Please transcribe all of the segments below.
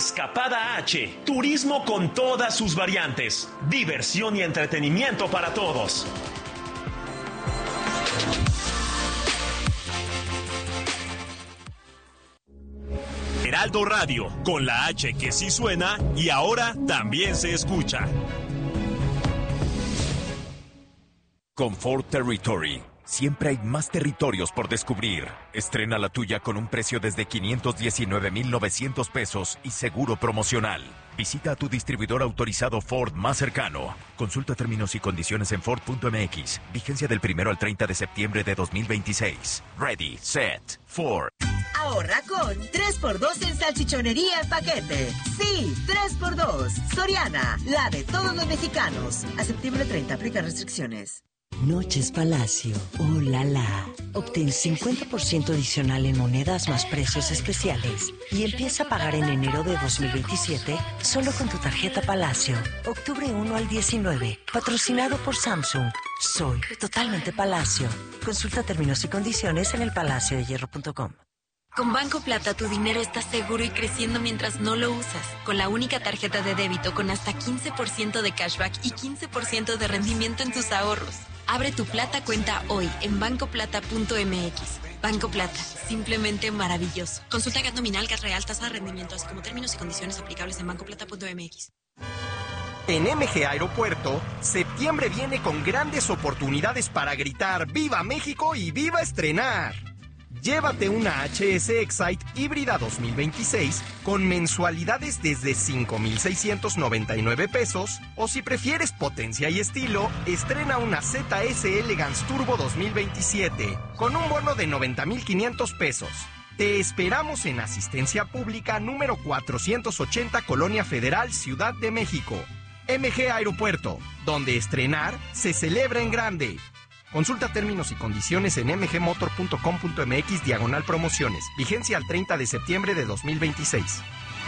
Escapada H, turismo con todas sus variantes, diversión y entretenimiento para todos. Heraldo Radio, con la H que sí suena y ahora también se escucha. Confort Territory. Siempre hay más territorios por descubrir. Estrena la tuya con un precio desde 519,900 pesos y seguro promocional. Visita a tu distribuidor autorizado Ford más cercano. Consulta términos y condiciones en Ford.mx. Vigencia del 1 al 30 de septiembre de 2026. Ready, set, Ford. Ahorra con 3x2 en salchichonería en paquete. Sí, 3x2. Soriana, la de todos los mexicanos. A septiembre 30, aplica restricciones. Noches Palacio. ¡Oh, la, la! Obtén 50% adicional en monedas más precios especiales y empieza a pagar en enero de 2027 solo con tu tarjeta Palacio. Octubre 1 al 19. Patrocinado por Samsung. Soy totalmente Palacio. Consulta términos y condiciones en elpalaciodehierro.com. Con Banco Plata tu dinero está seguro y creciendo mientras no lo usas. Con la única tarjeta de débito con hasta 15% de cashback y 15% de rendimiento en tus ahorros. Abre tu Plata cuenta hoy en bancoplata.mx. Banco Plata, simplemente maravilloso. Consulta GAT nominal, GAT real, tasa de rendimiento, así como términos y condiciones aplicables en bancoplata.mx. En MG Aeropuerto, septiembre viene con grandes oportunidades para gritar ¡Viva México y viva estrenar! Llévate una HS Excite híbrida 2026 con mensualidades desde 5,699 pesos, o si prefieres potencia y estilo, estrena una ZS Elegance Turbo 2027 con un bono de 90,500 pesos. Te esperamos en Asistencia Pública número 480, Colonia Federal, Ciudad de México. MG Aeropuerto, donde estrenar se celebra en grande. Consulta términos y condiciones en mgmotor.com.mx/promociones. Vigencia al 30 de septiembre de 2026.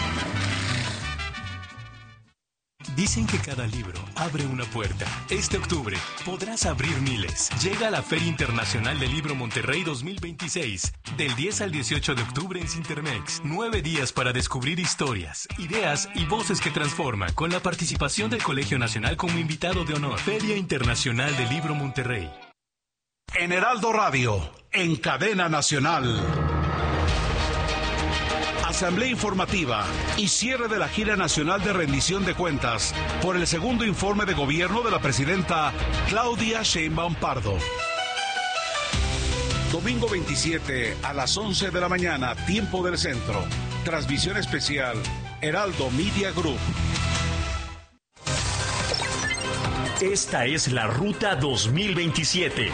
Dicen que cada libro abre una puerta. Este octubre podrás abrir miles. Llega a la Feria Internacional del Libro Monterrey 2026. Del 10 al 18 de octubre en Cintermex. 9 días para descubrir historias, ideas y voces que transforman. Con la participación del Colegio Nacional como invitado de honor. Feria Internacional del Libro Monterrey. En Heraldo Radio, en cadena nacional. Asamblea informativa y cierre de la gira nacional de rendición de cuentas por el segundo informe de gobierno de la presidenta Claudia Sheinbaum Pardo. Domingo 27 a las 11 de la mañana, tiempo del centro. Transmisión especial, Heraldo Media Group. Esta es la Ruta 2027.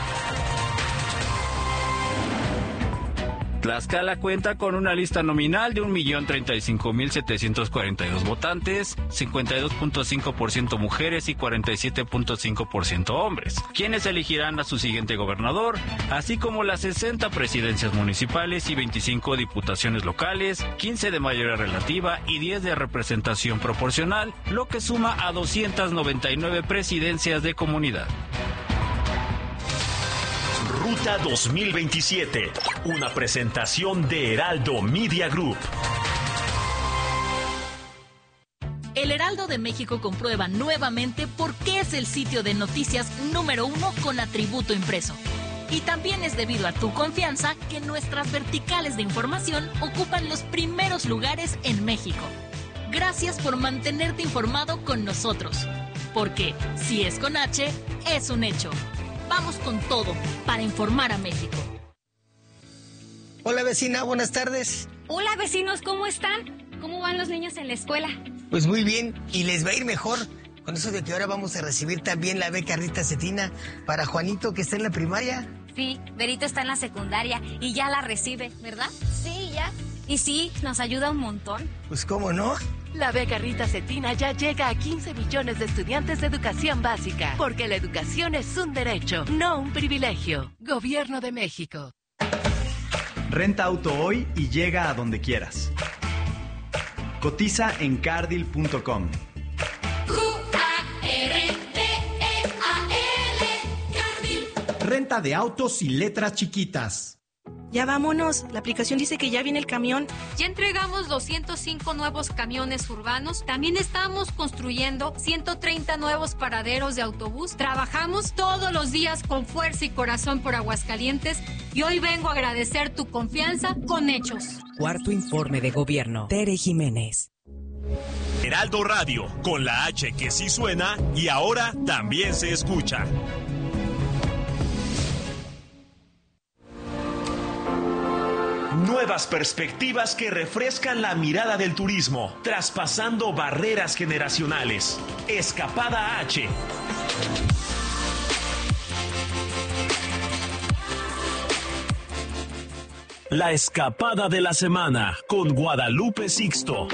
Tlaxcala cuenta con una lista nominal de 1,035,742 votantes, 52.5% mujeres y 47.5% hombres, quienes elegirán a su siguiente gobernador, así como las 60 presidencias municipales y 25 diputaciones locales, 15 de mayoría relativa y 10 de representación proporcional, lo que suma a 299 presidencias de comunidad. Ruta 2027, una presentación de Heraldo Media Group. El Heraldo de México comprueba nuevamente por qué es el sitio de noticias número 1 con atributo impreso. Y también es debido a tu confianza que nuestras verticales de información ocupan los primeros lugares en México. Gracias por mantenerte informado con nosotros. Porque si es con H, es un hecho. Vamos con todo para informar a México. Hola vecina, buenas tardes. Hola vecinos, ¿cómo están? ¿Cómo van los niños en la escuela? Pues muy bien, y les va a ir mejor con eso de que ahora vamos a recibir también la beca Rita Cetina para Juanito, que está en la primaria. Sí, Berito está en la secundaria y ya la recibe, ¿verdad? Sí, ya. Y sí, nos ayuda un montón. Pues cómo no. La beca Rita Cetina ya llega a 15 millones de estudiantes de educación básica, porque la educación es un derecho, no un privilegio. Gobierno de México. Renta auto hoy y llega a donde quieras. Cotiza en cardil.com. Renta de autos y letras chiquitas. Ya vámonos, la aplicación dice que ya viene el camión. Ya entregamos 205 nuevos camiones urbanos, también estamos construyendo 130 nuevos paraderos de autobús. Trabajamos todos los días con fuerza y corazón por Aguascalientes y hoy vengo a agradecer tu confianza con hechos. Cuarto informe de gobierno. Tere Jiménez. Heraldo Radio, con la H que sí suena y ahora también se escucha. Nuevas perspectivas que refrescan la mirada del turismo, traspasando barreras generacionales. Escapada H. La escapada de la semana con Guadalupe Sixto.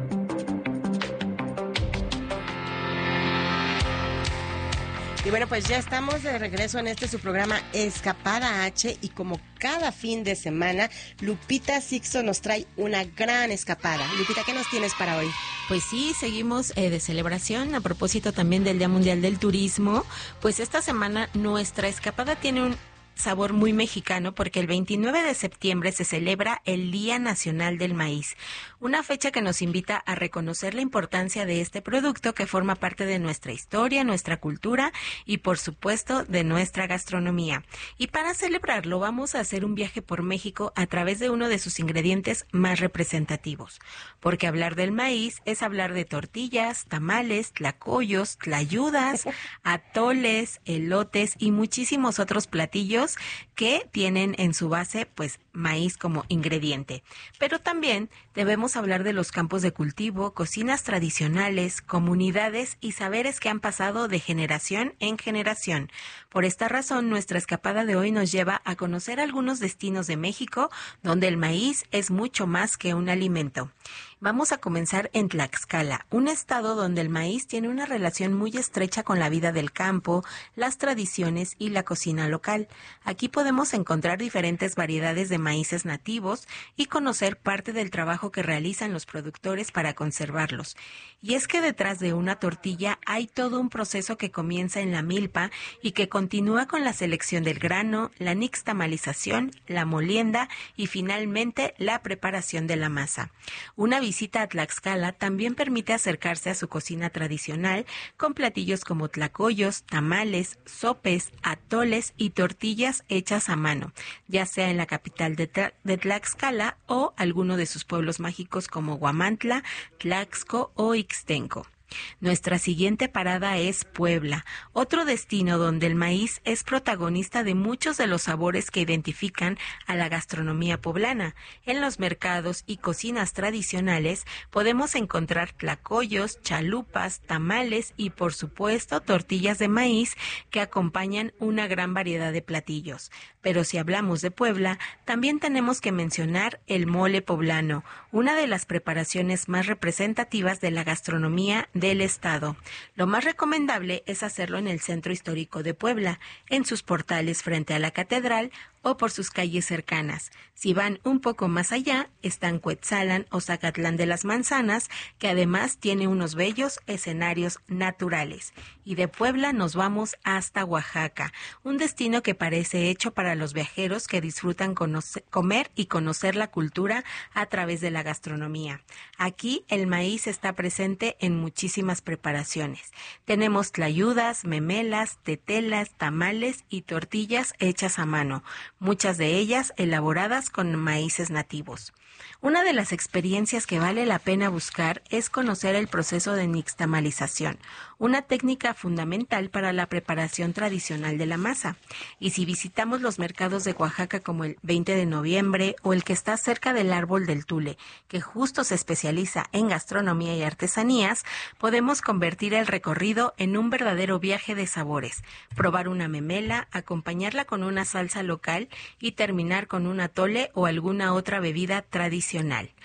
Y bueno, pues ya estamos de regreso en su programa Escapada H, y como cada fin de semana, Lupita Sixto nos trae una gran escapada. Lupita, ¿qué nos tienes para hoy? Pues sí, seguimos de celebración a propósito también del Día Mundial del Turismo. Pues esta semana nuestra escapada tiene un sabor muy mexicano porque el 29 de septiembre se celebra el Día Nacional del Maíz, una fecha que nos invita a reconocer la importancia de este producto que forma parte de nuestra historia, nuestra cultura y por supuesto de nuestra gastronomía. Y para celebrarlo vamos a hacer un viaje por México a través de uno de sus ingredientes más representativos, porque hablar del maíz es hablar de tortillas, tamales, tlacoyos, tlayudas, atoles, elotes y muchísimos otros platillos que tienen en su base pues maíz como ingrediente. Pero también debemos hablar de los campos de cultivo, cocinas tradicionales, comunidades y saberes que han pasado de generación en generación. Por esta razón, nuestra escapada de hoy nos lleva a conocer algunos destinos de México donde el maíz es mucho más que un alimento. Vamos a comenzar en Tlaxcala, un estado donde el maíz tiene una relación muy estrecha con la vida del campo, las tradiciones y la cocina local. Aquí podemos encontrar diferentes variedades de maíces nativos y conocer parte del trabajo que realizan los productores para conservarlos. Y es que detrás de una tortilla hay todo un proceso que comienza en la milpa y que continúa con la selección del grano, la nixtamalización, la molienda y finalmente la preparación de la masa. Una visita a Tlaxcala también permite acercarse a su cocina tradicional con platillos como tlacoyos, tamales, sopes, atoles y tortillas hechas a mano, ya sea en la capital de Tlaxcala o alguno de sus pueblos mágicos como Huamantla, Tlaxco o Ixtenco. Nuestra siguiente parada es Puebla, otro destino donde el maíz es protagonista de muchos de los sabores que identifican a la gastronomía poblana. En los mercados y cocinas tradicionales podemos encontrar tlacoyos, chalupas, tamales y por supuesto tortillas de maíz que acompañan una gran variedad de platillos. Pero si hablamos de Puebla, también tenemos que mencionar el mole poblano, una de las preparaciones más representativas de la gastronomía del estado. Lo más recomendable es hacerlo en el centro histórico de Puebla, en sus portales frente a la catedral o por sus calles cercanas. Si van un poco más allá, están Cuetzalan o Zacatlán de las Manzanas, que además tiene unos bellos escenarios naturales. Y de Puebla nos vamos hasta Oaxaca, un destino que parece hecho para los viajeros que disfrutan comer y conocer la cultura a través de la gastronomía. Aquí el maíz está presente en muchísimas preparaciones. Tenemos tlayudas, memelas, tetelas, tamales y tortillas hechas a mano, muchas de ellas elaboradas con maíces nativos. Una de las experiencias que vale la pena buscar es conocer el proceso de nixtamalización, una técnica fundamental para la preparación tradicional de la masa. Y si visitamos los mercados de Oaxaca como el 20 de noviembre o el que está cerca del Árbol del Tule, que justo se especializa en gastronomía y artesanías, podemos convertir el recorrido en un verdadero viaje de sabores, probar una memela, acompañarla con una salsa local y terminar con un atole o alguna otra bebida tradicional.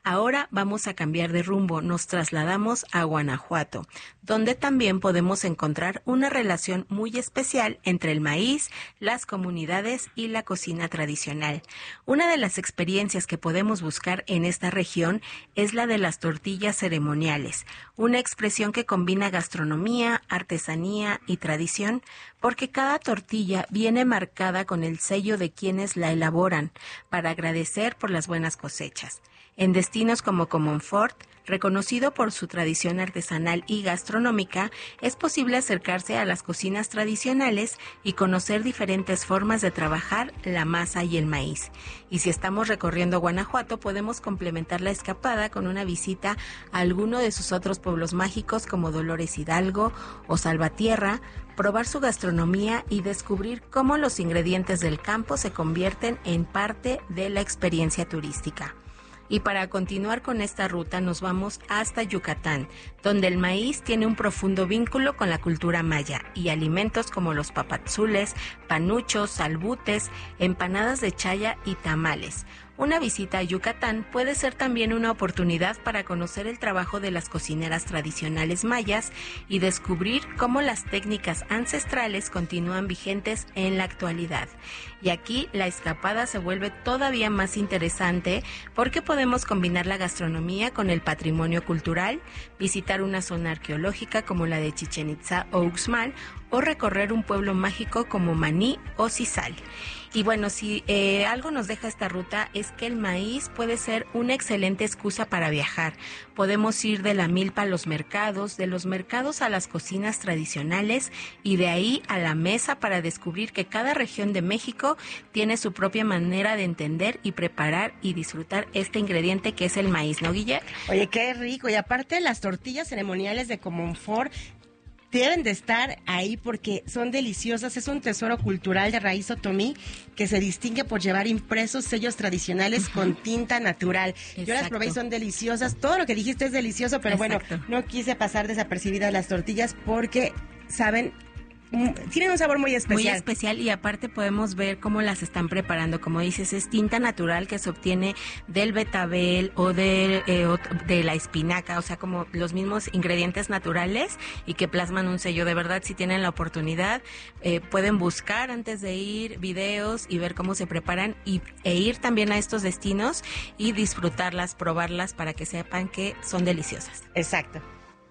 Ahora vamos a cambiar de rumbo, nos trasladamos a Guanajuato, donde también podemos encontrar una relación muy especial entre el maíz, las comunidades y la cocina tradicional. Una de las experiencias que podemos buscar en esta región es la de las tortillas ceremoniales, una expresión que combina gastronomía, artesanía y tradición, porque cada tortilla viene marcada con el sello de quienes la elaboran para agradecer por las buenas cosechas. En destinos como Comonfort, reconocido por su tradición artesanal y gastronómica, es posible acercarse a las cocinas tradicionales y conocer diferentes formas de trabajar la masa y el maíz. Y si estamos recorriendo Guanajuato, podemos complementar la escapada con una visita a alguno de sus otros pueblos mágicos como Dolores Hidalgo o Salvatierra, probar su gastronomía y descubrir cómo los ingredientes del campo se convierten en parte de la experiencia turística. Y para continuar con esta ruta nos vamos hasta Yucatán, donde el maíz tiene un profundo vínculo con la cultura maya y alimentos como los papazules, panuchos, salbutes, empanadas de chaya y tamales. Una visita a Yucatán puede ser también una oportunidad para conocer el trabajo de las cocineras tradicionales mayas y descubrir cómo las técnicas ancestrales continúan vigentes en la actualidad. Y aquí la escapada se vuelve todavía más interesante porque podemos combinar la gastronomía con el patrimonio cultural, visitar una zona arqueológica como la de Chichén Itzá o Uxmal o recorrer un pueblo mágico como Maní o Cizal. Y bueno, si algo nos deja esta ruta es que el maíz puede ser una excelente excusa para viajar. Podemos ir de la milpa a los mercados, de los mercados a las cocinas tradicionales y de ahí a la mesa para descubrir que cada región de México tiene su propia manera de entender y preparar y disfrutar este ingrediente que es el maíz, ¿no, Guille? Oye, qué rico. Y aparte las tortillas ceremoniales de Comonfort deben de estar ahí porque son deliciosas. Es un tesoro cultural de raíz otomí que se distingue por llevar impresos sellos tradicionales con tinta natural. Exacto. Yo las probé y son deliciosas. Todo lo que dijiste es delicioso, pero Exacto. Bueno, no quise pasar desapercibidas las tortillas porque saben... tienen un sabor muy especial. Muy especial y aparte podemos ver cómo las están preparando. Como dices, es tinta natural que se obtiene del betabel o de la espinaca, o sea, como los mismos ingredientes naturales y que plasman un sello. De verdad, si tienen la oportunidad, pueden buscar antes de ir videos y ver cómo se preparan e ir también a estos destinos y disfrutarlas, probarlas para que sepan que son deliciosas. Exacto.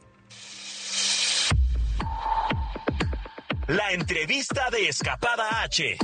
La entrevista de Escapada H.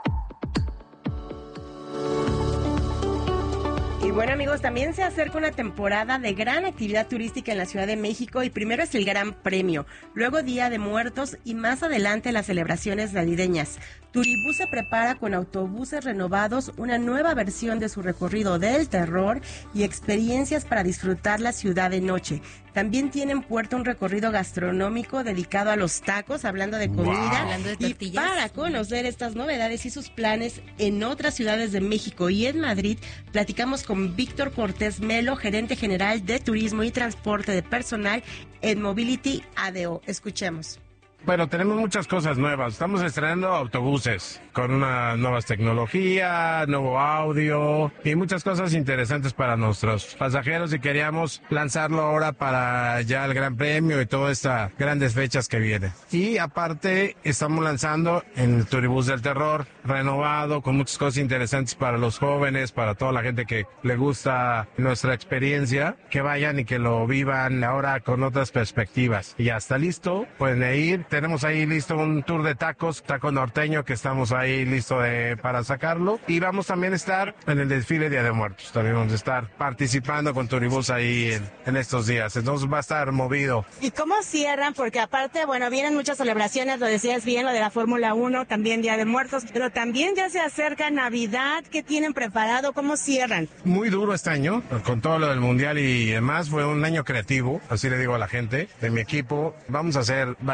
Y bueno, amigos, también se acerca una temporada de gran actividad turística en la Ciudad de México y primero es el Gran Premio, luego Día de Muertos y más adelante las celebraciones navideñas. Turibús se prepara con autobuses renovados, una nueva versión de su recorrido del terror y experiencias para disfrutar la ciudad de noche. También tiene en puerta un recorrido gastronómico dedicado a los tacos, hablando de comida, hablando de tortillas. Y para conocer estas novedades y sus planes en otras ciudades de México y en Madrid, platicamos con Víctor Cortés Melo, gerente general de Turismo y Transporte de Personal en Mobility ADO. Escuchemos. Bueno, tenemos muchas cosas nuevas. Estamos estrenando autobuses con una nuevas tecnología, nuevo audio y muchas cosas interesantes para nuestros pasajeros y queríamos lanzarlo ahora para ya el Gran Premio y todas estas grandes fechas que vienen. Y aparte estamos lanzando el Turibús del Terror renovado con muchas cosas interesantes para los jóvenes, para toda la gente que le gusta nuestra experiencia, que vayan y que lo vivan ahora con otras perspectivas. Y ya está listo, pueden ir. Tenemos ahí listo un tour de tacos, taco norteño, que estamos ahí listo para sacarlo. Y vamos también a estar en el desfile Día de Muertos. También vamos a estar participando con Turibús ahí en estos días. Entonces va a estar movido. ¿Y cómo cierran? Porque aparte, bueno, vienen muchas celebraciones, lo decías bien, lo de la Fórmula 1, también Día de Muertos, pero también ya se acerca Navidad. ¿Qué tienen preparado? ¿Cómo cierran? Muy duro este año, con todo lo del Mundial y demás. Fue un año creativo, así le digo a la gente de mi equipo. Vamos a hacer varias dinámicas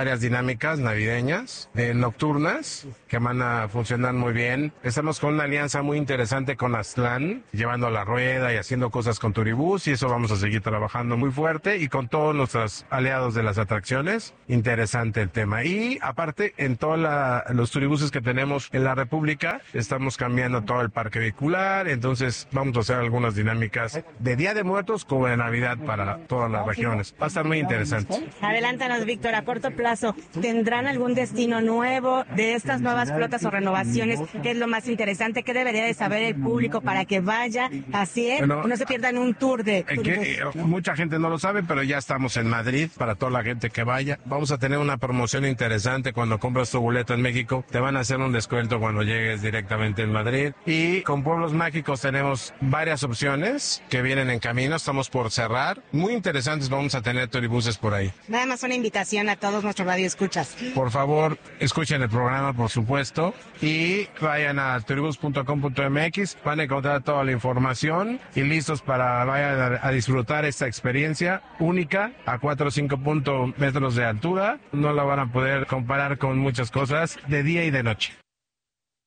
dinámicas navideñas, nocturnas, que van a funcionar muy bien. Estamos con una alianza muy interesante con Aztlán, llevando la rueda y haciendo cosas con Turibús, y eso vamos a seguir trabajando muy fuerte, y con todos nuestros aliados de las atracciones. Interesante el tema. Y aparte, en todos los Turibuses que tenemos en la República, estamos cambiando todo el parque vehicular, entonces vamos a hacer algunas dinámicas de Día de Muertos como de Navidad para todas las regiones. Va a estar muy interesante. Adelántanos, Víctor, a corto plazo, ¿tendrán algún destino nuevo de estas nuevas flotas o renovaciones? ¿Qué es lo más interesante? ¿Qué debería de saber el público para que vaya? Así es, no se pierdan un tour de... Mucha gente no lo sabe, pero ya estamos en Madrid para toda la gente que vaya. Vamos a tener una promoción interesante cuando compras tu boleto en México. Te van a hacer un descuento cuando llegues directamente en Madrid. Y con Pueblos Mágicos tenemos varias opciones que vienen en camino. Estamos por cerrar. Muy interesantes, vamos a tener Turibuses por ahí. Nada más una invitación a todos nuestros radioescuchas. Por favor, escuchen el programa, por supuesto, y vayan a turibus.com.mx, van a encontrar toda la información y listos para vayan a disfrutar esta experiencia única a 4 o 5 metros de altura. No la van a poder comparar con muchas cosas de día y de noche.